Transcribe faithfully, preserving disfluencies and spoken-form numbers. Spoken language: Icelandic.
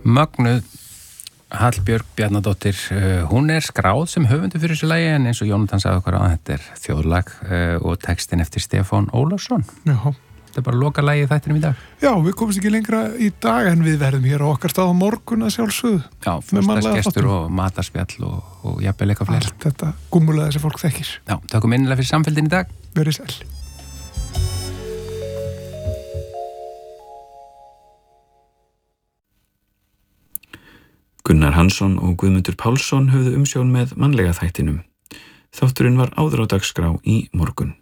mögnuð Hallbjörg Bjarnadóttir, uh, hún er skráð sem höfundur fyrir þessu lagi en eins og Jónatan sagði okkur að þetta er þjóðlag uh, og textin eftir Stefán Ólafsson. Já. Þetta er bara loka lagið þættinum í dag. Já, við komumst ekki lengra í dag en við verðum hér á okkar stað á morgun að sjálfsögðu. Já, föstudagsgestur og matarspjall og, og jafnvel eitthvað fleira. Allt þetta gúmmulega þessi fólk þekkir. Já, takkum innilega fyrir samfélgin í dag. Verið sæl. Gunnar Hansson og Guðmundur Pálsson höfðu umsjón með mannlega þættinum. Þátturinn var áður á dagskrá í morgun.